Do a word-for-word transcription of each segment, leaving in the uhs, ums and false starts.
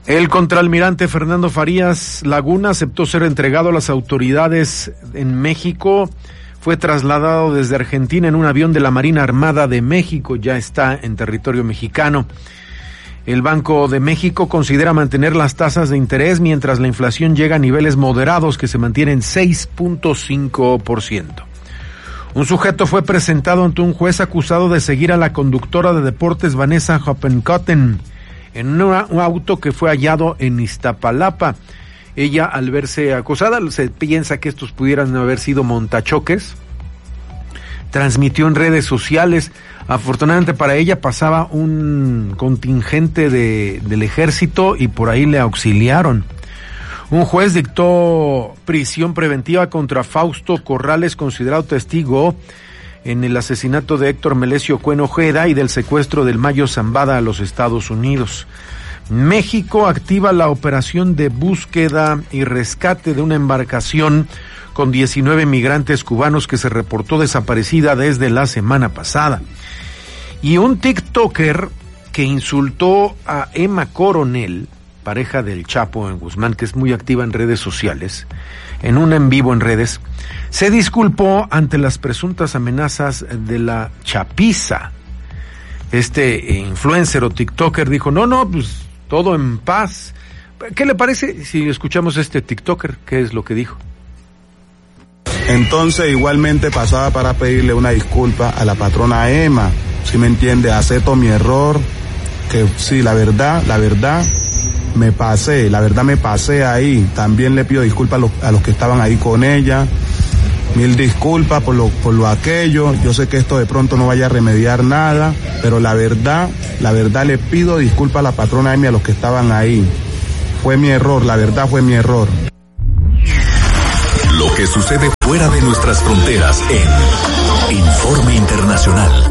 El contraalmirante Fernando Farías Laguna aceptó ser entregado a las autoridades en México. Fue trasladado desde Argentina en un avión de la Marina Armada de México. Ya está en territorio mexicano. El Banco de México considera mantener las tasas de interés mientras la inflación llega a niveles moderados que se mantienen seis punto cinco por ciento. Un sujeto fue presentado ante un juez acusado de seguir a la conductora de deportes Vanessa Hoppenkotten en un auto que fue hallado en Iztapalapa. Ella, al verse acosada, se piensa que estos pudieran haber sido montachoques. Transmitió en redes sociales. Afortunadamente para ella pasaba un contingente de, del ejército y por ahí le auxiliaron. Un juez dictó prisión preventiva contra Fausto Corrales, considerado testigo en el asesinato de Héctor Melesio Cuen Ojeda y del secuestro del Mayo Zambada a los Estados Unidos. México activa la operación de búsqueda y rescate de una embarcación con diecinueve migrantes cubanos que se reportó desaparecida desde la semana pasada. Y un TikToker que insultó a Emma Coronel, pareja del Chapo en Guzmán, que es muy activa en redes sociales, en un en vivo en redes, se disculpó ante las presuntas amenazas de la chapiza. Este influencer o TikToker dijo, no, no, pues todo en paz. ¿Qué le parece si escuchamos este TikToker? ¿Qué es lo que dijo? Entonces igualmente pasaba para pedirle una disculpa a la patrona Emma, si me entiende, acepto mi error, que sí, la verdad, la verdad, me pasé, la verdad me pasé ahí, también le pido disculpas a los, a los que estaban ahí con ella, mil disculpas por lo, por lo aquello, yo sé que esto de pronto no vaya a remediar nada, pero la verdad, la verdad le pido disculpas a la patrona Emma y a los que estaban ahí, fue mi error, la verdad fue mi error. Lo que sucede fuera de nuestras fronteras en Informe Internacional.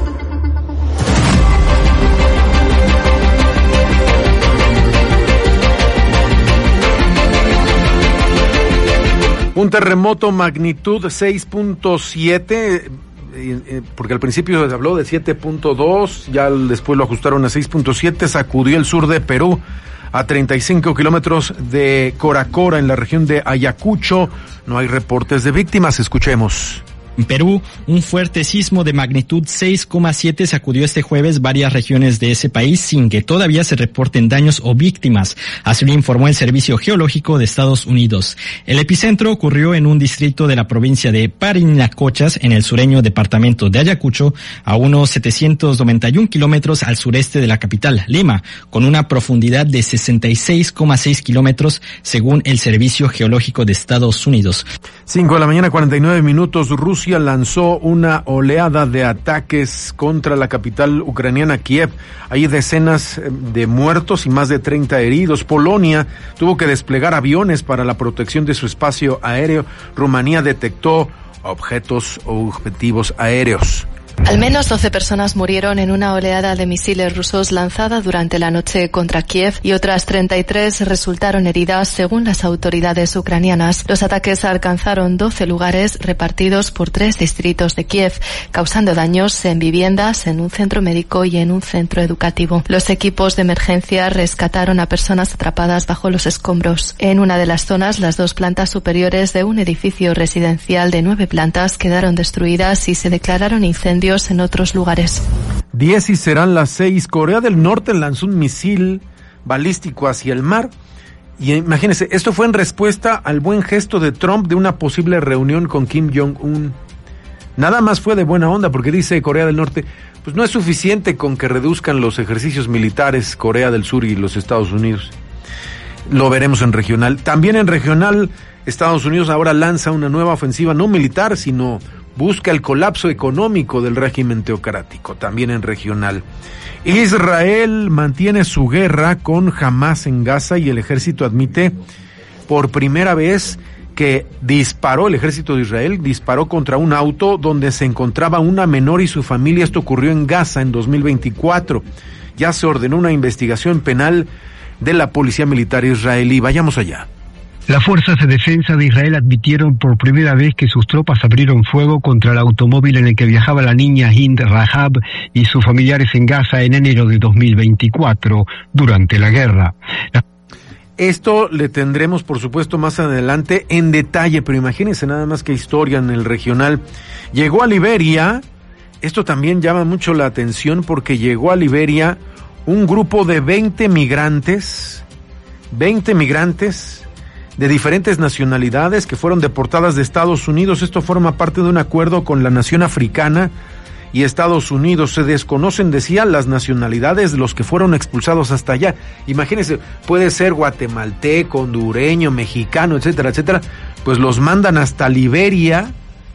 Un terremoto magnitud seis punto siete, porque al principio se habló de siete punto dos, ya después lo ajustaron a seis punto siete, sacudió el sur de Perú a treinta y cinco kilómetros de Coracora, en la región de Ayacucho. No hay reportes de víctimas. Escuchemos. En Perú, un fuerte sismo de magnitud seis coma siete sacudió este jueves varias regiones de ese país sin que todavía se reporten daños o víctimas. Así lo informó el Servicio Geológico de Estados Unidos. El epicentro ocurrió en un distrito de la provincia de Parinacochas, en el sureño departamento de Ayacucho, a unos setecientos noventa y un kilómetros al sureste de la capital, Lima, con una profundidad de sesenta y seis coma seis kilómetros, según el Servicio Geológico de Estados Unidos. cinco de la mañana, cuarenta y nueve minutos. Rusia lanzó una oleada de ataques contra la capital ucraniana, Kiev. Hay decenas de muertos y más de treinta heridos. Polonia tuvo que desplegar aviones para la protección de su espacio aéreo. Rumanía detectó objetos o objetivos aéreos. Al menos doce personas murieron en una oleada de misiles rusos lanzada durante la noche contra Kiev y otras treinta y tres resultaron heridas, según las autoridades ucranianas. Los ataques alcanzaron doce lugares repartidos por tres distritos de Kiev, causando daños en viviendas, en un centro médico y en un centro educativo. Los equipos de emergencia rescataron a personas atrapadas bajo los escombros. En una de las zonas, las dos plantas superiores de un edificio residencial de nueve plantas quedaron destruidas y se declararon incendios en otros lugares. Diez y serán las seis. Corea del Norte lanzó un misil balístico hacia el mar. Y imagínense, esto fue en respuesta al buen gesto de Trump de una posible reunión con Kim Jong-un. Nada más fue de buena onda, porque dice Corea del Norte, pues no es suficiente con que reduzcan los ejercicios militares Corea del Sur y los Estados Unidos. Lo veremos en regional. También en regional, Estados Unidos ahora lanza una nueva ofensiva no militar, sino busca el colapso económico del régimen teocrático, también en regional. Israel mantiene su guerra con Hamás en Gaza y el ejército admite por primera vez que disparó, el ejército de Israel disparó contra un auto donde se encontraba una menor y su familia. Esto ocurrió en Gaza en dos mil veinticuatro. Ya se ordenó una investigación penal de la policía militar israelí. Vayamos allá. Las fuerzas de defensa de Israel admitieron por primera vez que sus tropas abrieron fuego contra el automóvil en el que viajaba la niña Hind Rahab y sus familiares en Gaza en enero de dos mil veinticuatro, durante la guerra. La... Esto le tendremos, por supuesto, más adelante en detalle, pero imagínense nada más que historia en el regional. Llegó a Liberia, esto también llama mucho la atención porque llegó a Liberia un grupo de veinte migrantes, veinte migrantes de diferentes nacionalidades que fueron deportadas de Estados Unidos. Esto forma parte de un acuerdo con la nación africana y Estados Unidos. Se desconocen, decía, las nacionalidades de los que fueron expulsados hasta allá. Imagínense, puede ser guatemalteco, hondureño, mexicano, etcétera, etcétera. Pues los mandan hasta Liberia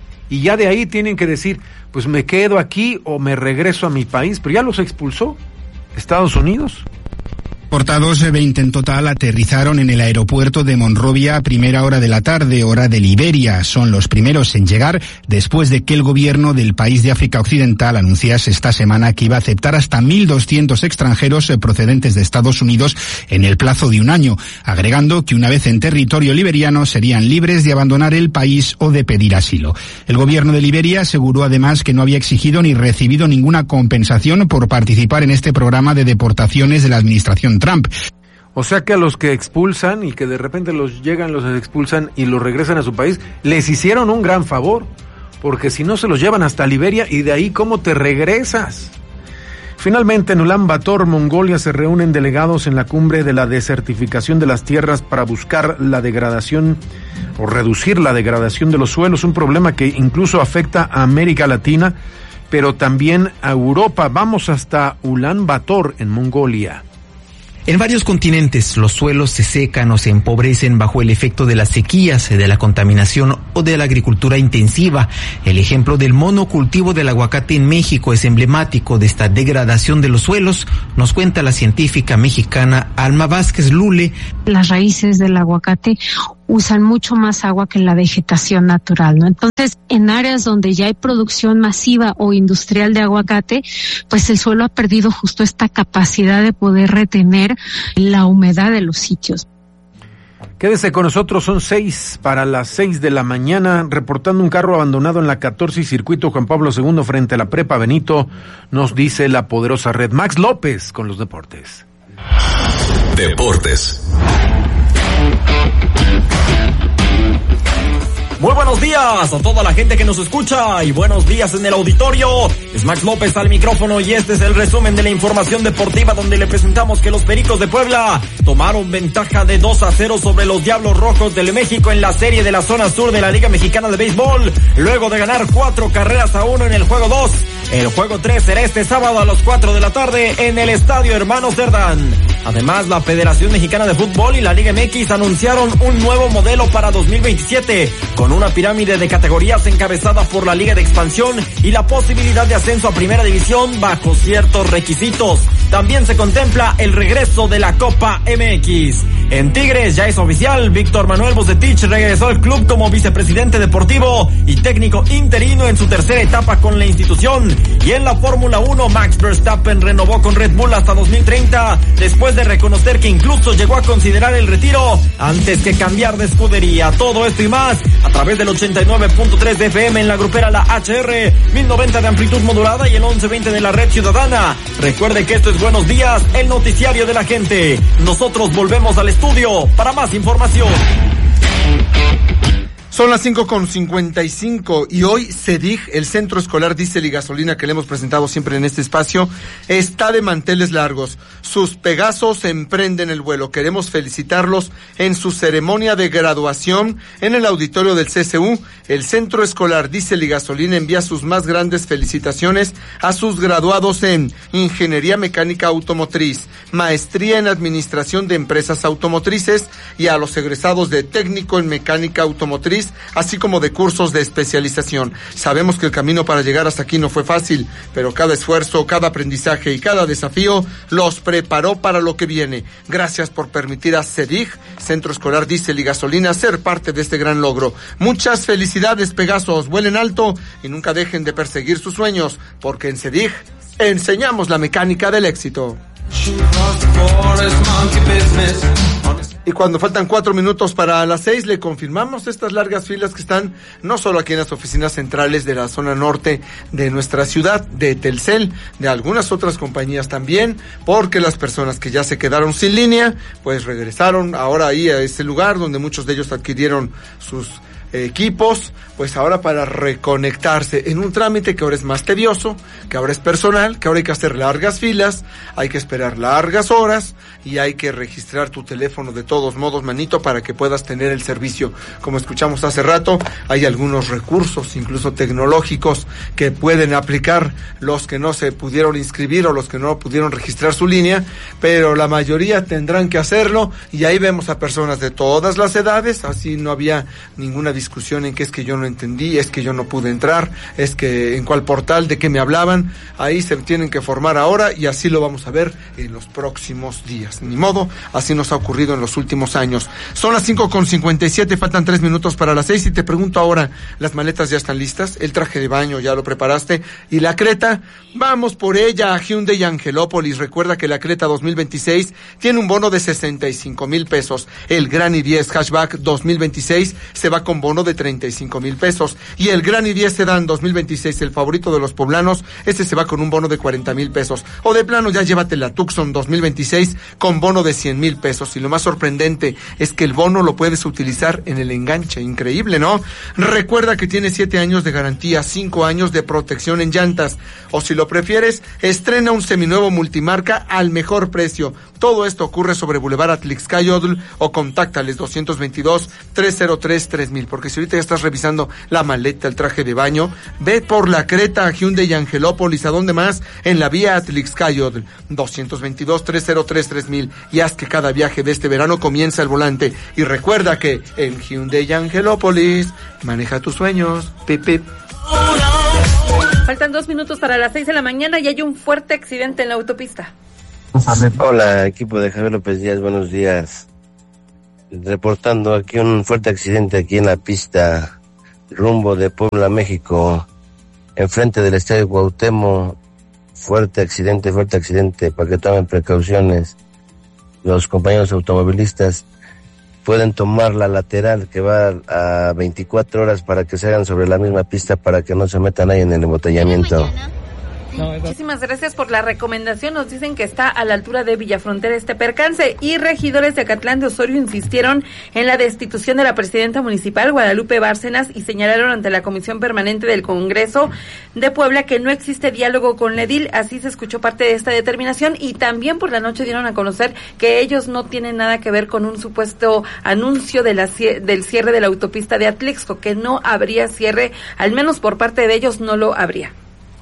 y ya de ahí tienen que decir, pues me quedo aquí o me regreso a mi país, pero ya los expulsó Estados Unidos. Deportados veinte en total aterrizaron en el aeropuerto de Monrovia a primera hora de la tarde, hora de Liberia. Son los primeros en llegar después de que el gobierno del país de África Occidental anunciase esta semana que iba a aceptar hasta mil doscientos extranjeros procedentes de Estados Unidos en el plazo de un año, agregando que una vez en territorio liberiano serían libres de abandonar el país o de pedir asilo. El gobierno de Liberia aseguró además que no había exigido ni recibido ninguna compensación por participar en este programa de deportaciones de la administración Trump. O sea que a los que expulsan y que de repente los llegan, los expulsan y los regresan a su país, les hicieron un gran favor, porque si no se los llevan hasta Liberia y de ahí ¿cómo te regresas? Finalmente en Ulan Bator, Mongolia, se reúnen delegados en la cumbre de la desertificación de las tierras para buscar la degradación o reducir la degradación de los suelos, un problema que incluso afecta a América Latina, pero también a Europa. Vamos hasta Ulan Bator, en Mongolia. En varios continentes los suelos se secan o se empobrecen bajo el efecto de las sequías, de la contaminación o de la agricultura intensiva. El ejemplo del monocultivo del aguacate en México es emblemático de esta degradación de los suelos, nos cuenta la científica mexicana Alma Vázquez Lule. Las raíces del aguacate usan mucho más agua que la vegetación natural, ¿no? Entonces, en áreas donde ya hay producción masiva o industrial de aguacate, pues el suelo ha perdido justo esta capacidad de poder retener la humedad de los sitios. Quédese con nosotros, son seis para las seis de la mañana, reportando un carro abandonado en la catorce y circuito Juan Pablo segundo frente a la Prepa Benito, nos dice la poderosa red. Max López con los deportes. Deportes. Muy buenos días a toda la gente que nos escucha y buenos días en el auditorio. Es Max López al micrófono y este es el resumen de la información deportiva donde le presentamos que los Pericos de Puebla tomaron ventaja de dos a cero sobre los Diablos Rojos del México en la serie de la zona sur de la Liga Mexicana de Béisbol, luego de ganar cuatro carreras a uno en el juego dos. El juego tres será este sábado a las cuatro de la tarde en el Estadio Hermano Cerdán. Además, la Federación Mexicana de Fútbol y la Liga M X anunciaron un nuevo modelo para dos mil veintisiete, con una pirámide de categorías encabezada por la Liga de Expansión y la posibilidad de ascenso a Primera División bajo ciertos requisitos. También se contempla el regreso de la Copa M X. En Tigres ya es oficial, Víctor Manuel Bucetich regresó al club como vicepresidente deportivo y técnico interino en su tercera etapa con la institución. Y en la Fórmula uno, Max Verstappen renovó con Red Bull hasta dos mil treinta, después de reconocer que incluso llegó a considerar el retiro antes que cambiar de escudería. Todo esto y más a través del ochenta y nueve punto tres de F M en la grupera La H R, mil noventa de amplitud modulada y el once veinte de la red ciudadana. Recuerde que esto es Buenos Días, el noticiario de la gente. Nosotros volvemos al estudio para más información. Son las cinco con cincuenta y cinco y hoy CEDIG, el Centro Escolar Diésel y Gasolina que le hemos presentado siempre en este espacio, está de manteles largos. Sus Pegasos emprenden el vuelo. Queremos felicitarlos en su ceremonia de graduación en el auditorio del C S U. El Centro Escolar Diésel y Gasolina envía sus más grandes felicitaciones a sus graduados en Ingeniería Mecánica Automotriz, Maestría en Administración de Empresas Automotrices y a los egresados de Técnico en Mecánica Automotriz, así como de cursos de especialización. Sabemos que el camino para llegar hasta aquí no fue fácil, pero cada esfuerzo, cada aprendizaje y cada desafío los preparó para lo que viene. Gracias por permitir a CEDIG, Centro Escolar Diésel y Gasolina, ser parte de este gran logro. Muchas felicidades, Pegasos, vuelen alto y nunca dejen de perseguir sus sueños, porque en CEDIG enseñamos la mecánica del éxito. Y cuando faltan cuatro minutos para las seis, le confirmamos estas largas filas que están no solo aquí en las oficinas centrales de la zona norte de nuestra ciudad, de Telcel, de algunas otras compañías también, porque las personas que ya se quedaron sin línea, pues regresaron ahora ahí a ese lugar donde muchos de ellos adquirieron sus equipos, pues ahora para reconectarse en un trámite que ahora es más tedioso, que ahora es personal, que ahora hay que hacer largas filas, hay que esperar largas horas y hay que registrar tu teléfono de todos modos, manito, para que puedas tener el servicio. Como escuchamos hace rato, hay algunos recursos, incluso tecnológicos, que pueden aplicar los que no se pudieron inscribir o los que no pudieron registrar su línea, pero la mayoría tendrán que hacerlo, y ahí vemos a personas de todas las edades. Así no había ninguna discusión en que es que yo no entendí, es que yo no pude entrar, es que en cuál portal, de qué me hablaban. Ahí se tienen que formar ahora, y así lo vamos a ver en los próximos días. Ni modo, así nos ha ocurrido en los últimos años. Son las cinco con cincuenta y siete, faltan tres minutos para las seis, y te pregunto ahora, ¿las maletas ya están listas? ¿El traje de baño ya lo preparaste? ¿Y la Creta? Vamos por ella a Hyundai Angelópolis. Recuerda que la Creta dos mil veintiséis tiene un bono de sesenta y cinco mil pesos. El Gran i diez Hatchback dos mil veintiséis se va con bono de treinta y cinco mil pesos. Y el Gran i diez Sedan dos mil veintiséis, el favorito de los poblanos, ese se va con un bono de cuarenta mil pesos. O de plano ya llévate la Tucson dos mil veintiséis con bono de cien mil pesos. Y lo más sorprendente es que el bono lo puedes utilizar en el enganche. Increíble, ¿no? Recuerda que tiene siete años de garantía, cinco años de protección en llantas. O si lo prefieres, estrena un seminuevo multimarca al mejor precio. Todo esto ocurre sobre Boulevard Atlixcayotl, o contáctales doscientos veintidós, trescientos tres, tres mil. Porque si ahorita ya estás revisando la maleta, el traje de baño, ve por la Creta a Hyundai Angelópolis. ¿A dónde más? En la vía Atlixcayotl, doscientos veintidós, trescientos tres, tres mil. Y haz que cada viaje de este verano comience al volante. Y recuerda que en Hyundai Angelópolis maneja tus sueños. Pip, pip. Faltan dos minutos para las seis de la mañana y hay un fuerte accidente en la autopista. Hola, equipo de Javier López Díaz, buenos días. Reportando aquí un fuerte accidente aquí en la pista rumbo de Puebla, México, enfrente del Estadio Cuauhtémoc. Fuerte accidente, fuerte accidente, para que tomen precauciones. Los compañeros automovilistas pueden tomar la lateral que va a veinticuatro horas para que se hagan sobre la misma pista, para que no se metan ahí en el embotellamiento. Muchísimas gracias por la recomendación. Nos dicen que está a la altura de Villafrontera este percance, y regidores de Acatlán de Osorio insistieron en la destitución de la presidenta municipal Guadalupe Bárcenas y señalaron ante la Comisión Permanente del Congreso de Puebla que no existe diálogo con la edil. Así se escuchó parte de esta determinación, y también por la noche dieron a conocer que ellos no tienen nada que ver con un supuesto anuncio de la, del cierre de la autopista de Atlixco, que no habría cierre, al menos por parte de ellos no lo habría.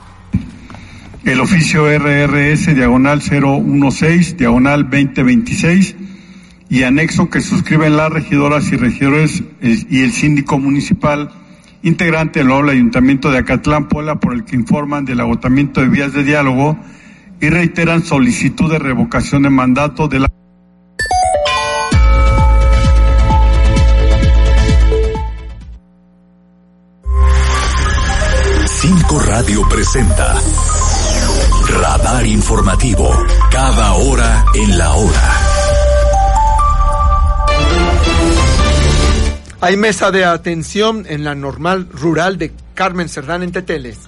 El oficio R R S diagonal cero dieciséis diagonal veinte veintiséis y anexo que suscriben las regidoras y regidores y el síndico municipal integrante del nuevo Ayuntamiento de Acatlán, Puebla, por el que informan del agotamiento de vías de diálogo y reiteran solicitud de revocación de mandato de la Cinco Radio presenta Radar Informativo, cada hora en la hora. Hay mesa de atención en la normal rural de Carmen Cerdán en Teteles.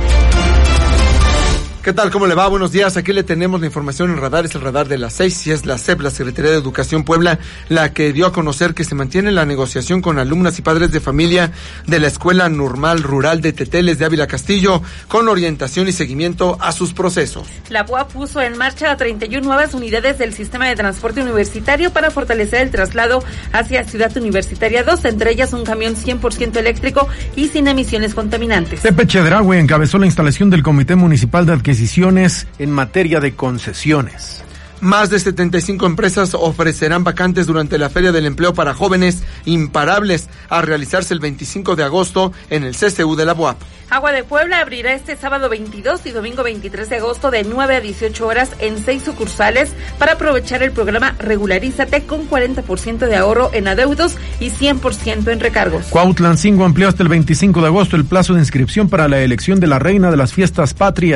¿Qué tal? ¿Cómo le va? Buenos días. Aquí le tenemos la información en Radar. Es el Radar de las seis y es la S E P, la Secretaría de Educación Puebla, la que dio a conocer que se mantiene la negociación con alumnas y padres de familia de la Escuela Normal Rural de Teteles de Ávila Castillo, con orientación y seguimiento a sus procesos. La B U A puso en marcha treinta y una nuevas unidades del sistema de transporte universitario para fortalecer el traslado hacia Ciudad Universitaria dos, entre ellas un camión cien por ciento eléctrico y sin emisiones contaminantes. Tepe Chedraui encabezó la instalación del Comité Municipal de Adquisiciones en materia de concesiones. Más de setenta y cinco empresas ofrecerán vacantes durante la Feria del Empleo para Jóvenes Imparables, a realizarse el veinticinco de agosto en el C C U de la B U A P. Agua de Puebla abrirá este sábado veintidós y domingo veintitrés de agosto de nueve a dieciocho horas en seis sucursales para aprovechar el programa Regularízate, con cuarenta por ciento de ahorro en adeudos y cien por ciento en recargos. Cuautlancingo amplió hasta el veinticinco de agosto el plazo de inscripción para la elección de la reina de las fiestas patrias.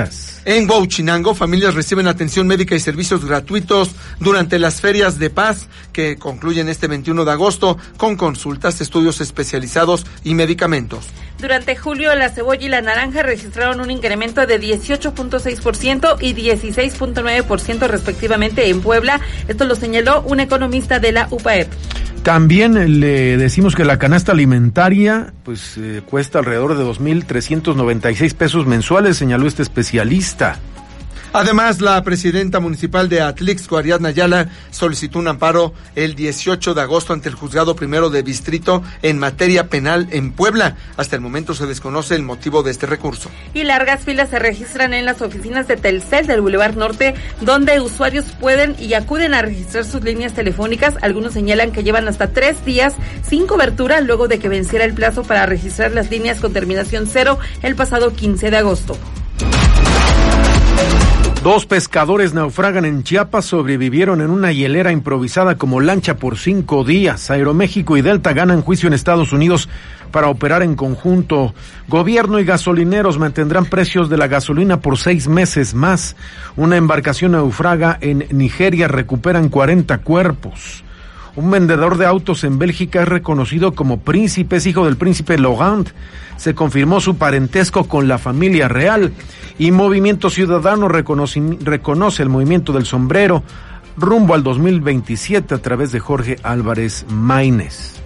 En Huauchinango, familias reciben atención médica y servicios gratuitos durante las ferias de paz que concluyen este veintiuno de agosto con consultas, estudios especializados y medicamentos. Durante julio, la cebolla y la naranja registraron un incremento de dieciocho punto seis por ciento y dieciséis punto nueve por ciento respectivamente en Puebla. Esto lo señaló un economista de la U P A E P. También le decimos que la canasta alimentaria pues eh, cuesta alrededor de dos mil trescientos noventa y seis pesos mensuales, señaló este especialista. Además, la presidenta municipal de Atlixco, Ariadna Ayala, solicitó un amparo el dieciocho de agosto ante el juzgado primero de distrito en materia penal en Puebla. Hasta el momento se desconoce el motivo de este recurso. Y largas filas se registran en las oficinas de Telcel del Boulevard Norte, donde usuarios pueden y acuden a registrar sus líneas telefónicas. Algunos señalan que llevan hasta tres días sin cobertura luego de que venciera el plazo para registrar las líneas con terminación cero el pasado quince de agosto. Dos pescadores naufragan en Chiapas, sobrevivieron en una hielera improvisada como lancha por cinco días. Aeroméxico y Delta ganan juicio en Estados Unidos para operar en conjunto. Gobierno y gasolineros mantendrán precios de la gasolina por seis meses más. Una embarcación naufraga en Nigeria, recuperan cuarenta cuerpos. Un vendedor de autos en Bélgica es reconocido como príncipe, es hijo del príncipe Laurent. Se confirmó su parentesco con la familia real. Y Movimiento Ciudadano reconoce, reconoce el movimiento del sombrero rumbo al dos mil veintisiete a través de Jorge Álvarez Maínez.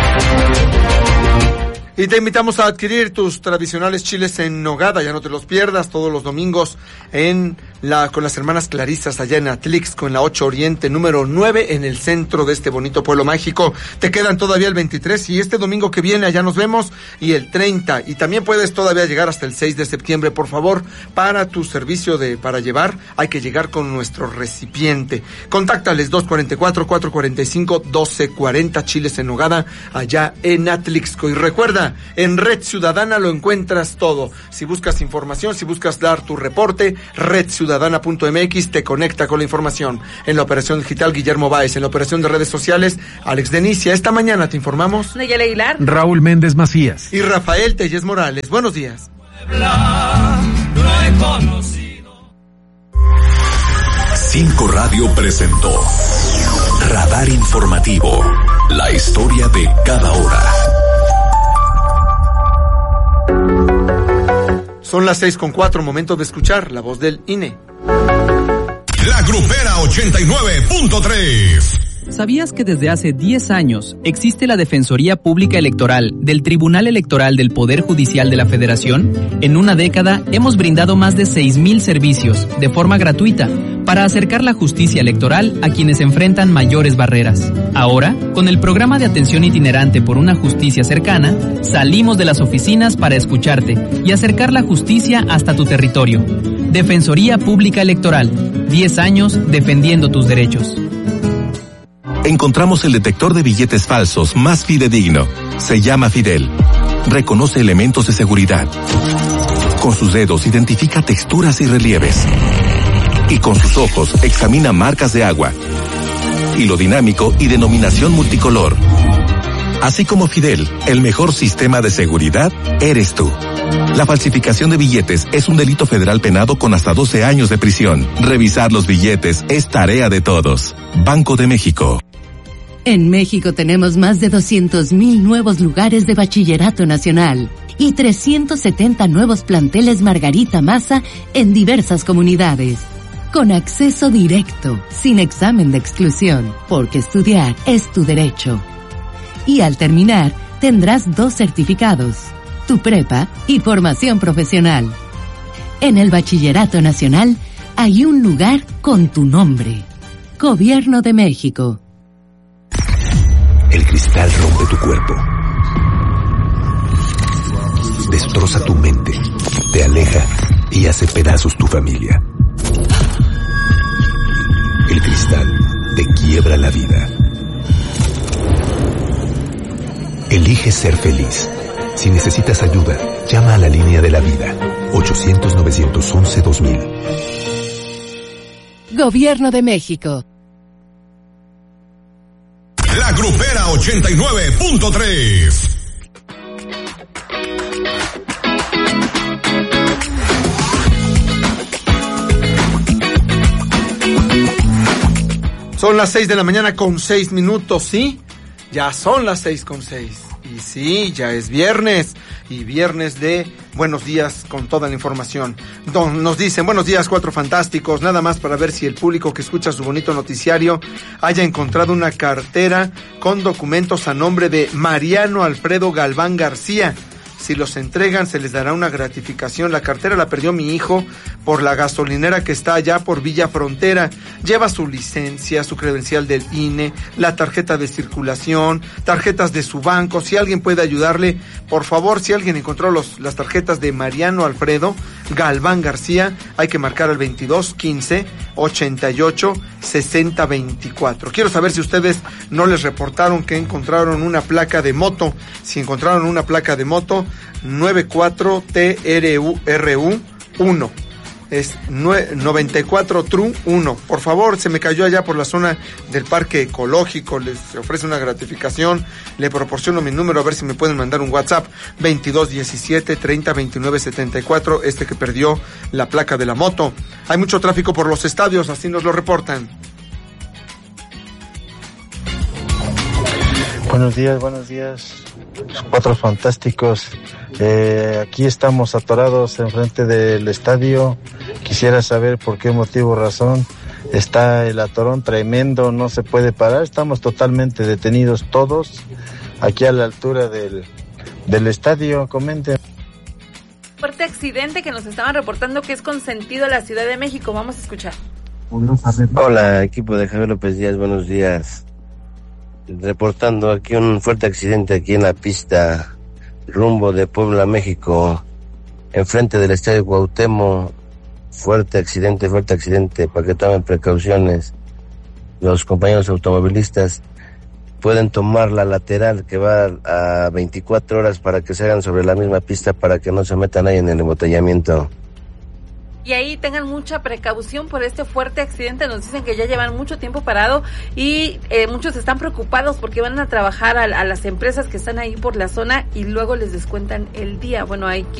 Y te invitamos a adquirir tus tradicionales chiles en nogada, ya no te los pierdas, todos los domingos en la con las hermanas Clarisas allá en Atlixco, en la ocho Oriente, número nueve, en el centro de este bonito pueblo mágico. Te quedan todavía el veintitrés y este domingo que viene allá nos vemos, y el treinta, y también puedes todavía llegar hasta el seis de septiembre. Por favor, para tu servicio de para llevar, hay que llegar con nuestro recipiente. Contáctales dos cuatro cuatro, cuatro cuatro cinco, uno dos cuatro cero, chiles en nogada allá en Atlixco. Y recuerda, en Red Ciudadana lo encuentras todo. Si buscas información, si buscas dar tu reporte, red ciudadana punto m x te conecta con la información. En la operación digital, Guillermo Báez. En la operación de redes sociales, Alex Denicia. Esta mañana te informamos Nayela Aguilar, Raúl Méndez Macías y Rafael Tellez Morales. Buenos días. Cinco Radio presentó Radar Informativo, la historia de cada hora. Son las seis con cuatro, momento de escuchar la voz del I N E. La Grupera ochenta y nueve punto tres. ¿Sabías que desde hace diez años existe la Defensoría Pública Electoral del Tribunal Electoral del Poder Judicial de la Federación? En una década hemos brindado más de seis mil servicios de forma gratuita para acercar la justicia electoral a quienes enfrentan mayores barreras. Ahora, con el programa de atención itinerante por una justicia cercana, salimos de las oficinas para escucharte y acercar la justicia hasta tu territorio. Defensoría Pública Electoral, diez años defendiendo tus derechos. Encontramos el detector de billetes falsos más fidedigno. Se llama Fidel. Reconoce elementos de seguridad. Con sus dedos identifica texturas y relieves. Y con sus ojos examina marcas de agua. Hilo dinámico y denominación multicolor. Así como Fidel, el mejor sistema de seguridad eres tú. La falsificación de billetes es un delito federal penado con hasta doce años de prisión. Revisar los billetes es tarea de todos. Banco de México. En México tenemos más de doscientos mil nuevos lugares de bachillerato nacional y trescientos setenta nuevos planteles Margarita Maza en diversas comunidades. Con acceso directo, sin examen de exclusión, porque estudiar es tu derecho. Y al terminar, tendrás dos certificados, tu prepa y formación profesional. En el Bachillerato Nacional hay un lugar con tu nombre. Gobierno de México. El cristal rompe tu cuerpo, destroza tu mente, te aleja y hace pedazos tu familia. El cristal te quiebra la vida. Elige ser feliz. Si necesitas ayuda, llama a la línea de la vida, ochocientos, novecientos once, dos mil. Gobierno de México. La Grupera ochenta y nueve punto tres. Son las seis de la mañana con seis minutos, ¿sí? Ya son las seis con seis. Y sí, ya es viernes. Y viernes de Buenos Días con toda la información. Don, nos dicen, buenos días, Cuatro Fantásticos. Nada más para ver si el público que escucha su bonito noticiario haya encontrado una cartera con documentos a nombre de Mariano Alfredo Galván García. Si los entregan, se les dará una gratificación. La cartera la perdió mi hijo por la gasolinera que está allá por Villa Frontera. Lleva su licencia, su credencial del I N E, la tarjeta de circulación, tarjetas de su banco. Si alguien puede ayudarle, por favor, si alguien encontró los, las tarjetas de Mariano Alfredo Galván García, hay que marcar al veintidós quince ochenta y ocho sesenta veinticuatro. Quiero saber si ustedes no les reportaron que encontraron una placa de moto. Si encontraron una placa de moto, noventa y cuatro T R U R U uno. Es noventa y cuatro T R U uno. Por favor, se me cayó allá por la zona del Parque Ecológico. Les ofrece una gratificación. Le proporciono mi número a ver si me pueden mandar un WhatsApp. veintidós diecisiete treinta veintinueve setenta y cuatro. Este que perdió la placa de la moto. Hay mucho tráfico por los estadios, así nos lo reportan. Buenos días, buenos días. Cuatro Fantásticos. Eh, aquí estamos atorados enfrente del estadio. Quisiera saber por qué motivo, razón. Está el atorón tremendo, no se puede parar. Estamos totalmente detenidos todos aquí a la altura del, del estadio. Comenten. Fuerte accidente que nos estaban reportando que es consentido a la Ciudad de México. Vamos a escuchar. Hola, equipo de Javier López Díaz, buenos días. Reportando aquí un fuerte accidente aquí en la pista rumbo de Puebla, México, enfrente del Estadio Cuauhtémoc. Fuerte accidente, fuerte accidente, para que tomen precauciones. Los compañeros automovilistas pueden tomar la lateral que va a veinticuatro horas para que se hagan sobre la misma pista para que no se metan ahí en el embotellamiento. Y ahí tengan mucha precaución por este fuerte accidente. Nos dicen que ya llevan mucho tiempo parado y eh, muchos están preocupados porque van a trabajar a, a las empresas que están ahí por la zona y luego les descuentan el día. Bueno, hay